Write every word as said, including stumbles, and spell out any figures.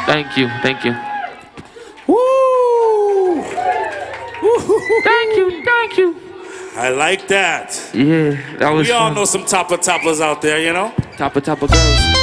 Thank you, thank you. Woo! Thank you, thank you. I like that. Yeah, that was We all fun. know some topper toppers out there, you know? Topper, topper girls.